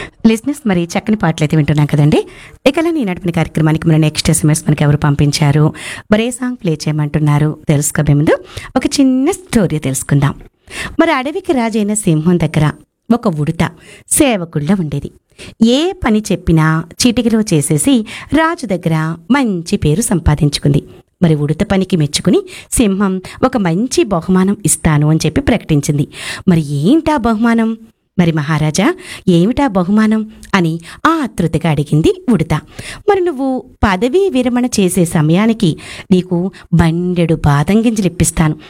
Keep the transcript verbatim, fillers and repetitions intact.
లిజినెస్ మరి చక్కని పాటలైతే వింటున్నాం కదండి. ఇకలా నేను నడిపిన కార్యక్రమానికి మన నెక్స్ట్ ఎస్ఎంఎస్ మనకి ఎవరు పంపించారు, మరి ఏ సాంగ్ ప్లే చేయమంటున్నారు తెలుసుకోబోయే ముందు ఒక చిన్న స్టోరీ తెలుసుకుందాం. మరి అడవికి రాజైన సింహం దగ్గర ఒక ఉడుత సేవకుళ్ళ ఉండేది. ఏ పని చెప్పినా చీటికలో చేసేసి రాజు దగ్గర మంచి పేరు సంపాదించుకుంది. మరి ఉడత పనికి మెచ్చుకుని సింహం ఒక మంచి బహుమానం ఇస్తాను అని చెప్పి ప్రకటించింది. మరి ఏంటా బహుమానం? మరి మహారాజా ఏమిటా బహుమానం అని ఆతృతగా అడిగింది ఉడత. మరి నువ్వు పదవీ విరమణ చేసే సమయానికి నీకు బండెడు బాదం గింజలు ఇప్పిస్తాను,